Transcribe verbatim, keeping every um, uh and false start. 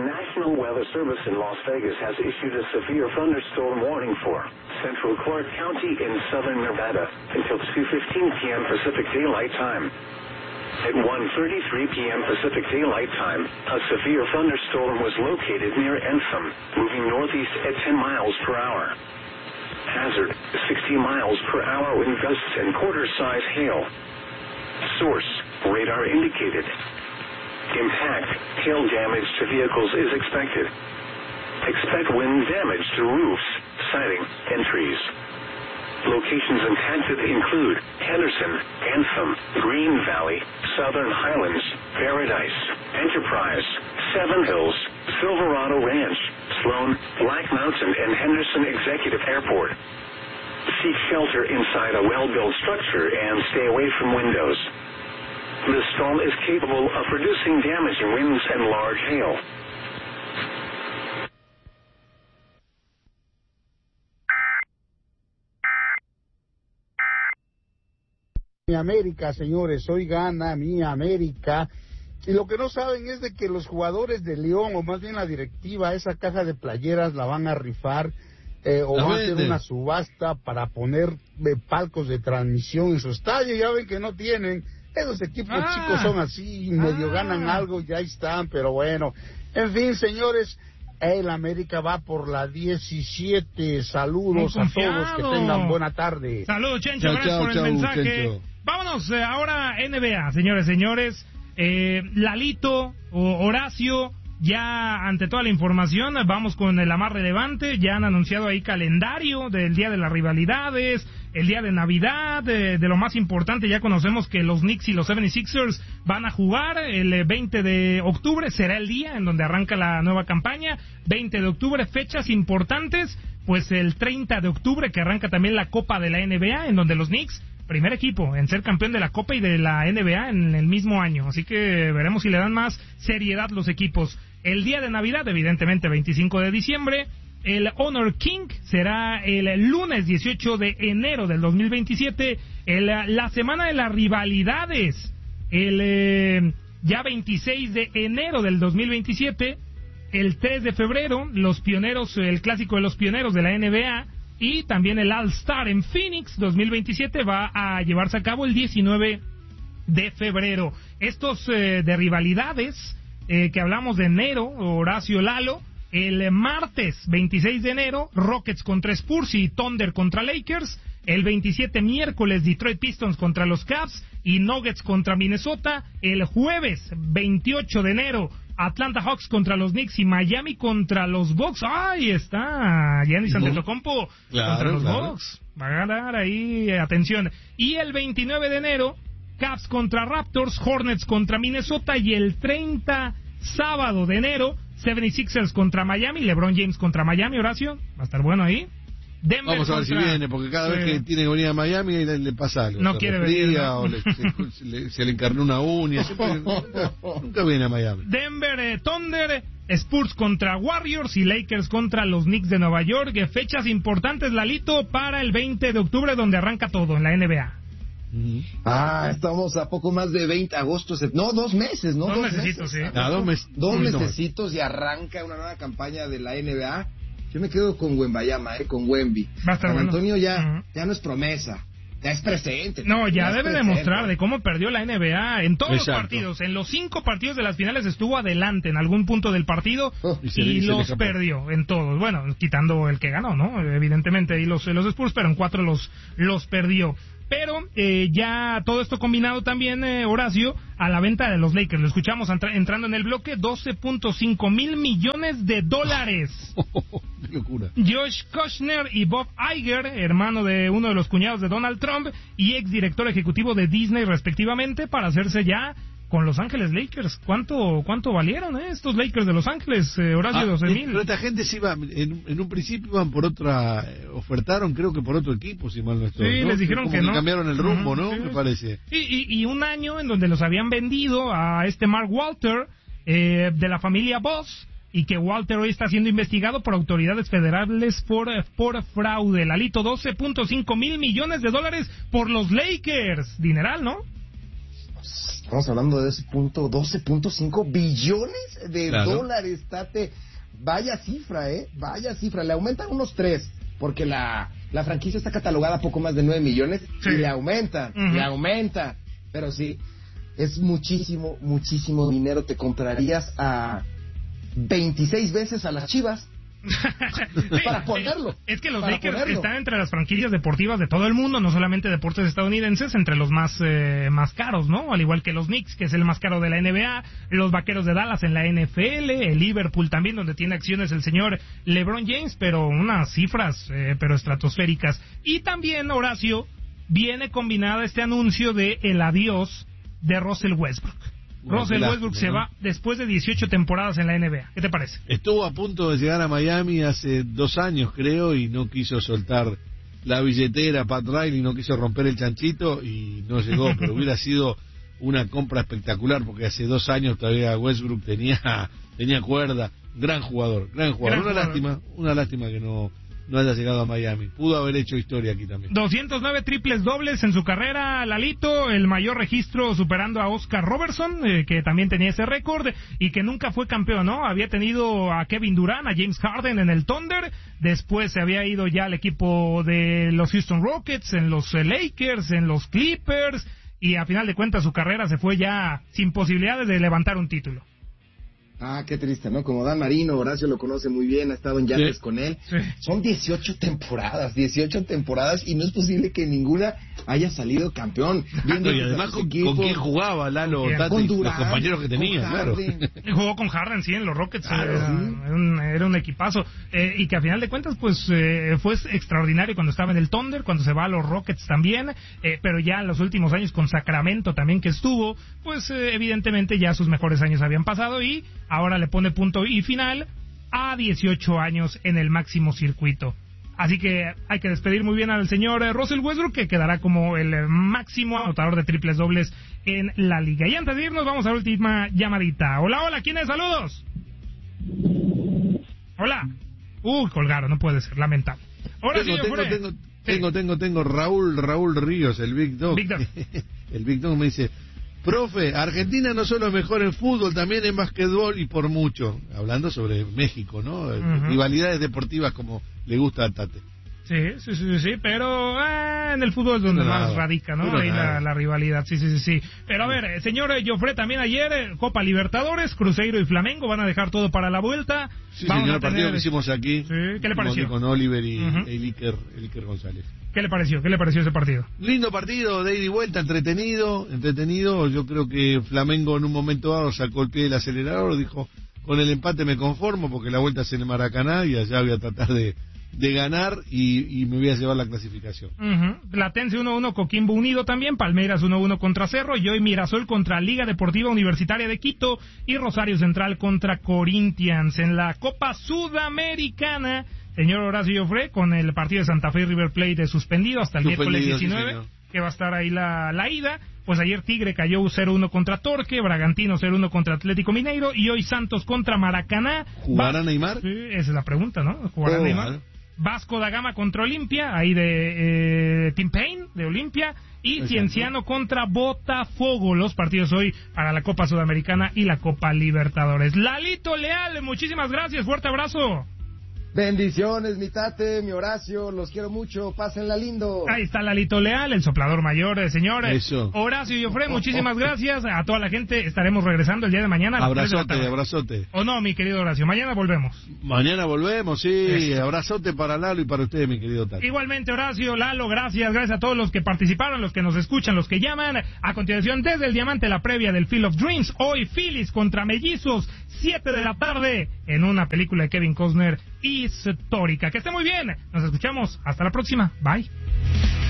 National Weather Service in Las Vegas has issued a severe thunderstorm warning for central Clark County in southern Nevada until two fifteen p.m. Pacific Daylight Time. At one thirty-three p.m. Pacific Daylight Time, a severe thunderstorm was located near Entham, moving northeast at ten miles per hour. Hazard, sixty miles per hour wind gusts and quarter-size hail. Source, radar indicated. Impact, hail damage to vehicles is expected. Expect wind damage to roofs, siding, and trees. Locations impacted include Henderson, Anthem, Green Valley, Southern Highlands, Paradise, Enterprise, Seven Hills, Silverado Ranch, Sloan, Black Mountain, and Henderson Executive Airport. Seek shelter inside a well-built structure and stay away from windows. The storm is capable of producing damaging winds and large hail. Mi América, señores, hoy gana mi América. Y lo que no saben es de que los jugadores de León, o más bien la directiva, esa caja de playeras la van a rifar, eh, o van a hacer una subasta para poner eh, palcos de transmisión en su estadio. Ya ven que no tienen. Esos equipos ah, chicos son así, medio ah. ganan algo y ahí están, pero bueno. En fin, señores, el América va por la diecisiete. Saludos a todos, que tengan buena tarde. Saludos, Chencho, chau, gracias chau, por el chau, mensaje. Chencho. Vámonos eh, ahora N B A, señores, señores. Eh, Lalito, o Horacio, ya ante toda la información, vamos con la más relevante. Ya han anunciado ahí calendario del día de las rivalidades, el día de Navidad, de, de lo más importante. Ya conocemos que los Knicks y los setenta y seis ers van a jugar el veinte de octubre, será el día en donde arranca la nueva campaña. Veinte de octubre, fechas importantes, pues el treinta de octubre que arranca también la Copa de la N B A, en donde los Knicks, primer equipo en ser campeón de la Copa y de la N B A en el mismo año, así que veremos si le dan más seriedad los equipos. El día de Navidad, evidentemente veinticinco de diciembre. El Honor King será el lunes dieciocho de enero del dos mil veintisiete. El, la semana de las rivalidades, el eh, ya veintiséis de enero del dos mil veintisiete. El tres de febrero, los pioneros, el clásico de los pioneros de la N B A. Y también el All-Star en Phoenix dos mil veintisiete va a llevarse a cabo el diecinueve de febrero. Estos eh, de rivalidades eh, que hablamos de enero, Horacio, Lalo. El martes veintiséis de enero, Rockets contra Spurs y Thunder contra Lakers. El veintisiete, miércoles, Detroit Pistons contra los Cavs y Nuggets contra Minnesota. El jueves veintiocho de enero, Atlanta Hawks contra los Knicks y Miami contra los Bucks. ¡Ahí está! Giannis Antetokounmpo claro, contra los claro. Bucks. Va a ganar ahí, atención. Y el veintinueve de enero, Cavs contra Raptors, Hornets contra Minnesota. Y el treinta, sábado de enero, setenta y seis ers contra Miami, LeBron James contra Miami. Horacio, va a estar bueno ahí. Denver Vamos a ver contra... si viene, porque cada vez que tiene que venir a Miami le, le pasa algo. No quiere venir, ¿no? O le, se, le, se le encarnó una uña. Siempre, nunca, nunca viene a Miami. Denver, eh, Thunder, Spurs contra Warriors y Lakers contra los Knicks de Nueva York. Fechas importantes, Lalito, para el veinte de octubre, donde arranca todo en la N B A. Ah, estamos a poco más de veinte de agosto, no, dos meses, ¿no? Dos, dos mesecitos, meses, sí. Ah, dos, mes, dos no. mesecitos y arranca una nueva campaña de la N B A. Yo me quedo con Wembayama, eh, con Wemby. Va a estar San bueno. Antonio ya, uh-huh. ya no es promesa, ya es presente. No, ya, ya debe presente. demostrar de cómo perdió la N B A en todos Exacto. los partidos. En los cinco partidos de las finales estuvo adelante en algún punto del partido oh, y, y se, los se perdió en todos. Bueno, quitando el que ganó, ¿no? Evidentemente, y los, los Spurs, pero en cuatro los, los perdió. Pero eh, ya todo esto combinado también, eh, Horacio, a la venta de los Lakers. Lo escuchamos entra- entrando en el bloque, doce punto cinco mil millones de dólares. ¡Qué locura! Josh Kushner y Bob Iger, hermano de uno de los cuñados de Donald Trump y exdirector ejecutivo de Disney respectivamente, para hacerse ya con Los Ángeles Lakers. ¿Cuánto cuánto valieron eh, estos Lakers de Los Ángeles, eh, Horacio? Ah, doce mil. Pero esta gente se iba, en, en un principio iban por otra, eh, ofertaron creo que por otro equipo, si mal no estoy. Sí, ¿no? les dijeron Como que, que no. cambiaron el rumbo, uh-huh, ¿no? Sí. Me parece. Y, y, y un año en donde los habían vendido a este Mark Walter, eh, de la familia Boss, y que Walter hoy está siendo investigado por autoridades federales por, por fraude. Lalito, doce punto cinco mil millones de dólares por los Lakers. Dineral, ¿no? Estamos hablando de ese punto, doce punto cinco billones de claro. dólares, Tate. Vaya cifra, ¿eh? Vaya cifra. Le aumentan unos tres, porque la, la franquicia está catalogada a poco más de nueve millones, sí. y le aumentan, uh-huh. le aumentan. Pero sí, es muchísimo, muchísimo dinero. Te comprarías a veintiséis veces a las Chivas. Para ponerlo. Es que los Lakers ponerlo. están entre las franquicias deportivas de todo el mundo, no solamente deportes estadounidenses, entre los más eh, más caros, ¿no? Al igual que los Knicks, que es el más caro de la N B A, los Vaqueros de Dallas en la N F L, el Liverpool también, donde tiene acciones el señor LeBron James, pero unas cifras, eh, pero estratosféricas. Y también, Horacio, viene combinada este anuncio de el adiós de Russell Westbrook. Russell bueno, Westbrook se ¿no? va después de dieciocho temporadas en la N B A. ¿Qué te parece? Estuvo a punto de llegar a Miami hace dos años, creo, y no quiso soltar la billetera. Pat Riley no quiso romper el chanchito y no llegó, pero hubiera sido una compra espectacular, porque hace dos años todavía Westbrook tenía tenía cuerda. Gran jugador, gran jugador. Gran una jugador. lástima, una lástima que no... no haya llegado a Miami. Pudo haber hecho historia aquí también. doscientos nueve triples dobles en su carrera, Lalito, el mayor registro superando a Oscar Robertson, eh, que también tenía ese récord y que nunca fue campeón, ¿no? Había tenido a Kevin Durant, a James Harden en el Thunder, después se había ido ya al equipo de los Houston Rockets, en los Lakers, en los Clippers, y a final de cuentas su carrera se fue ya sin posibilidades de levantar un título. Ah, qué triste, ¿no? Como Dan Marino, Horacio lo conoce muy bien, ha estado en yates sí. con él. Sí. Son dieciocho temporadas, dieciocho temporadas, y no es posible que ninguna haya salido campeón. Viendo y además con, con quién jugaba Lalo, Tati, con Durant, los compañeros que tenía, claro. Jugó con Harden, sí, en los Rockets, claro, era, sí. era, un, era un equipazo, eh, y que a final de cuentas, pues, eh, fue extraordinario cuando estaba en el Thunder, cuando se va a los Rockets también, eh, pero ya en los últimos años con Sacramento también que estuvo, pues, eh, evidentemente ya sus mejores años habían pasado y ahora le pone punto y final a dieciocho años en el máximo circuito. Así que hay que despedir muy bien al señor Russell Westbrook, que quedará como el máximo anotador de triples dobles en la liga. Y antes de irnos, vamos a la última llamadita. Hola, hola, ¿quién es? Saludos. Hola. Uy, colgaron, no puede ser, lamentable. Ahora tengo, tengo, tengo, sí. tengo, tengo, tengo, Raúl, Raúl Ríos, el Big Dog. Big Dog. El Big Dog me dice... Profe, Argentina no solo es mejor en fútbol, también en básquetbol y por mucho. Hablando sobre México, ¿no? Uh-huh. Rivalidades deportivas como le gusta a Tate. Sí, sí, sí, sí, pero eh, en el fútbol es donde más nada. radica, ¿no? Pero ahí la, la rivalidad, sí, sí, sí, sí. Pero a ver, señor Joffre, también ayer, Copa Libertadores, Cruzeiro y Flamengo van a dejar todo para la vuelta. Sí, Vamos señor, el partido que hicimos aquí. Sí, ¿qué le pareció? Con Oliver y uh-huh. el, Iker, el Iker González. ¿Qué le pareció? ¿Qué le pareció ese partido? Lindo partido, de ida y vuelta, entretenido, entretenido. Yo creo que Flamengo en un momento dado sacó el pie del acelerador, dijo, con el empate me conformo porque la vuelta es en el Maracaná y allá voy a tratar de, de ganar y, y me voy a llevar la clasificación. Uh-huh. Platense uno uno, Coquimbo Unido también, Palmeiras uno uno contra Cerro, y hoy Mirasol contra Liga Deportiva Universitaria de Quito y Rosario Central contra Corinthians. En la Copa Sudamericana, señor Horacio Joffre, con el partido de Santa Fe y River Plate suspendido hasta el suspendido, miércoles diecinueve, sí, que va a estar ahí la, la ida. Pues ayer Tigre cayó cero uno contra Torque, Bragantino cero uno contra Atlético Mineiro, y hoy Santos contra Maracaná. ¿Jugará Va- Neymar? Sí, esa es la pregunta, ¿no? ¿Jugará oh, Neymar? Vale. Vasco da Gama contra Olimpia, ahí de eh, Tim Payne, de Olimpia, y Exacto. Cienciano contra Botafogo. Los partidos hoy para la Copa Sudamericana y la Copa Libertadores. Lalito Leal, muchísimas gracias, fuerte abrazo. Bendiciones, mi Tate, mi Horacio, los quiero mucho, pásenla lindo. Ahí está Lalito Leal, el soplador mayor, eh, señores. Eso. Horacio y Joffre, muchísimas gracias. A toda la gente, estaremos regresando el día de mañana. Abrazote, abrazote. ¿O no, mi querido Horacio? Mañana volvemos. Mañana volvemos, sí. Eso. Abrazote para Lalo y para ustedes, mi querido Tate. Igualmente, Horacio, Lalo, gracias. Gracias a todos los que participaron, los que nos escuchan, los que llaman. A continuación, desde el Diamante, la previa del Field of Dreams. Hoy, Phillies contra Mellizos, siete de la tarde, en una película de Kevin Costner histórica. Que esté muy bien. Nos escuchamos. Hasta la próxima. Bye.